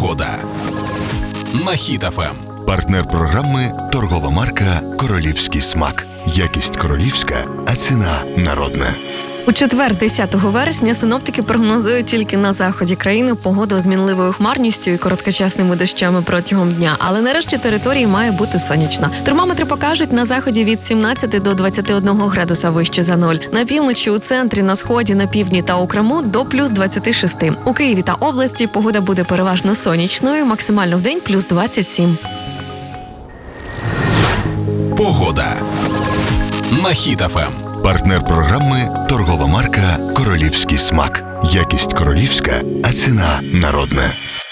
Погода на Хіт ФМ. Партнер програми – торгова марка «Королівський смак». Якість королівська, а ціна народна. У четвер, 10 вересня, синоптики прогнозують тільки на заході країни погоду з мінливою хмарністю і короткочасними дощами протягом дня. Але нарешті території має бути сонячно. Термометри покажуть на заході від 17 до 21 градуса вище за нуль. На півночі, у центрі, на сході, на півдні та у Криму до плюс 26. У Києві та області погода буде переважно сонячною, максимально вдень плюс 27. Погода на Хіт ФМ. Партнер програми – торгова марка «Королівський смак». Якість королівська, а ціна народна.